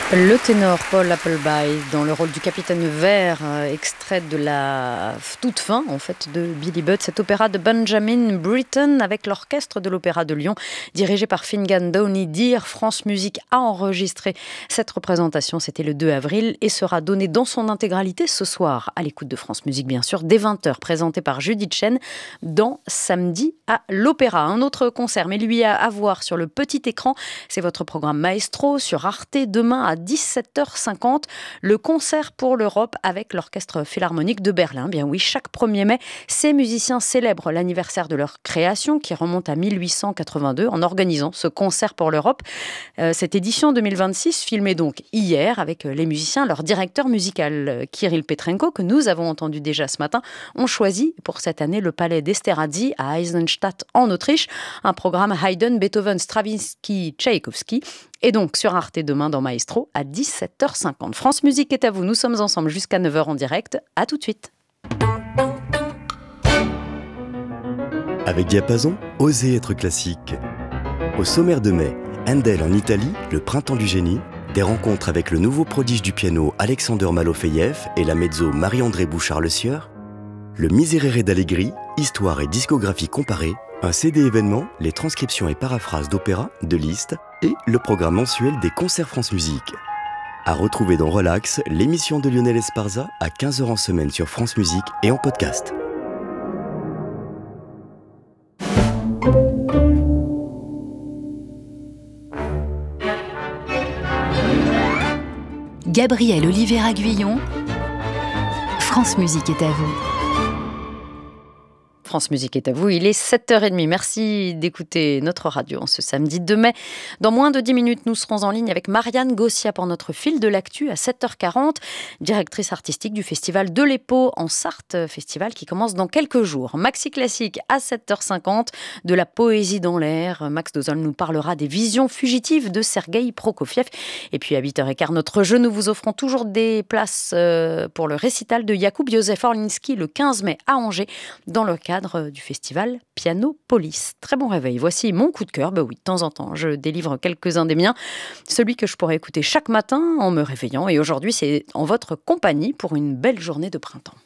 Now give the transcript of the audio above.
Le ténor Paul Appleby dans le rôle du capitaine Vert, extrait de la toute fin en fait de Billy Budd, cet opéra de Benjamin Britten avec l'orchestre de l'Opéra de Lyon dirigé par Finnegan Downey Dear. France Musique a enregistré cette représentation, c'était le 2 avril et sera donnée dans son intégralité ce soir à l'écoute de France Musique bien sûr, dès 20h, présentée par Judith Chen dans Samedi à l'Opéra. Un autre concert, mais lui à voir sur le petit écran, c'est votre programme Maestro sur Arte demain à 17h50, le concert pour l'Europe avec l'Orchestre Philharmonique de Berlin. Bien oui, chaque 1er mai, ces musiciens célèbrent l'anniversaire de leur création qui remonte à 1882 en organisant ce concert pour l'Europe. Cette édition 2026, filmée donc hier avec les musiciens, leur directeur musical Kirill Petrenko, que nous avons entendu déjà ce matin, ont choisi pour cette année le Palais d'Esterházy à Eisenstadt en Autriche, un programme Haydn, Beethoven, Stravinsky, Tchaïkovski. Et donc sur Arte demain dans Maestro à 17h50. France Musique est à vous, nous sommes ensemble jusqu'à 9h en direct. À tout de suite. Avec Diapason, osez être classique. Au sommaire de mai, Handel en Italie, le printemps du génie, des rencontres avec le nouveau prodige du piano Alexander Malofeyev et la mezzo Marie-André Bouchard-Le Sieur, le Miserere d'Allegri, histoire et discographie comparée, un CD événement, les transcriptions et paraphrases d'opéra, de Liszt et le programme mensuel des concerts France Musique. À retrouver dans Relax, l'émission de Lionel Esparza à 15h en semaine sur France Musique et en podcast. Gabriel Oliveira-Guillon, France Musique est à vous. France Musique est à vous, il est 7h30. Merci d'écouter notre radio en ce samedi 2 mai. Dans moins de 10 minutes, nous serons en ligne avec Marianne Gossia pour notre fil de l'actu à 7h40, directrice artistique du festival de l'Epau en Sarthe, festival qui commence dans quelques jours. Maxi classique à 7h50, de la poésie dans l'air. Max Dozol nous parlera des visions fugitives de Sergueï Prokofiev. Et puis à 8h15, notre jeu, nous vous offrons toujours des places pour le récital de Jakub Józef Orliński le 15 mai à Angers, dans le cadre du festival Piano Police. Très bon réveil. Voici mon coup de cœur. Oui, de temps en temps, je délivre quelques-uns des miens. Celui que je pourrais écouter chaque matin en me réveillant. Et aujourd'hui, c'est en votre compagnie pour une belle journée de printemps.